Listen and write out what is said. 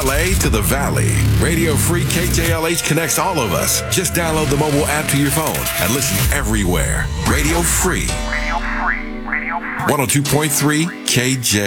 LA to the Valley. Radio Free KJLH connects all of us. Just download the mobile app to your phone and listen everywhere. Radio Free. 102.3 KJ.